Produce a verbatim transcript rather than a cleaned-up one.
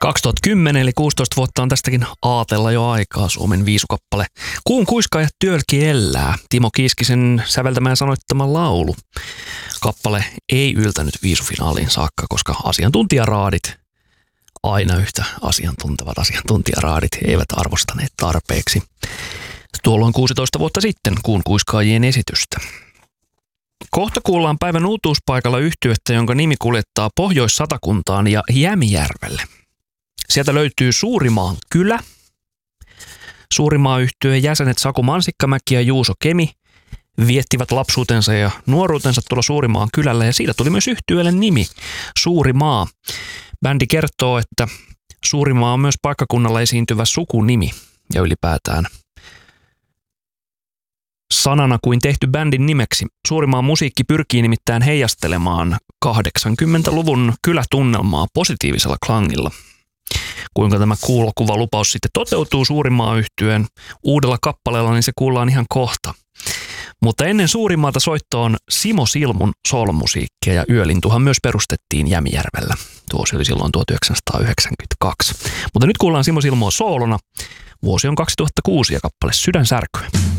kaksituhattakymmenen eli kuusitoista vuotta on tästäkin aatella jo aikaa. Suomen viisukappale Kuun kuiskaajat työlki elää. Timo Kiiskisen säveltämä ja sanoittama laulu. Kappale ei yltänyt viisufinaaliin saakka, koska asiantuntijaraadit, aina yhtä asiantuntevat asiantuntijaraadit, eivät arvostaneet tarpeeksi. Tuolloin kuusitoista vuotta sitten Kuun kuiskaajien esitystä. Kohta kuullaan päivän uutuuspaikalla yhtyettä, jonka nimi kuljettaa Pohjois-Satakuntaan ja Jämijärvelle. Sieltä löytyy Suurimaan kylä. Suurimaa-yhtyeen jäsenet Saku Mansikkamäki ja Juuso Kemi viettivät lapsuutensa ja nuoruutensa tuolla Suurimaan kylällä ja siitä tuli myös yhtyeelle nimi Suurimaa. Bändi kertoo, että Suurimaa on myös paikkakunnalla esiintyvä sukunimi ja ylipäätään sanana kuin tehty bändin nimeksi. Suurimaan musiikki pyrkii nimittäin heijastelemaan kahdeksankymmentäluvun kylätunnelmaa positiivisella klangilla. Kuinka tämä kuulokuva lupaus sitten toteutuu Suurimaa-yhtyeen uudella kappaleella, niin se kuullaan ihan kohta. Mutta ennen Suurimaata soittoon Simo Silmun soolomusiikkia ja Yölintuhan myös perustettiin Jämijärvellä. Tuosi oli silloin tuhatyhdeksänsataayhdeksänkymmentäkaksi. Mutta nyt kuullaan Simo Silmua soolona. Vuosi on kaksituhattakuusi ja kappale Sydänsärkyä.